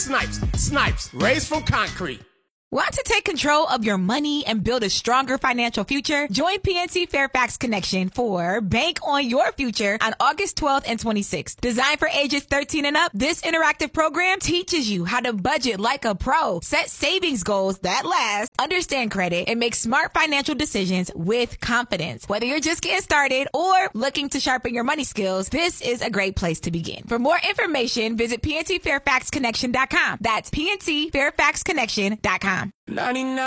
Snipes. Snipes, raised from concrete. Want to take control of your money and build a stronger financial future? Join PNC Fairfax Connection for Bank on Your Future on August 12th and 26th. Designed for ages 13 and up, this interactive program teaches you how to budget like a pro, set savings goals that last, understand credit, and make smart financial decisions with confidence. Whether you're just getting started or looking to sharpen your money skills, this is a great place to begin. For more information, visit PNCFairfaxConnection.com. That's PNCFairfaxConnection.com. 99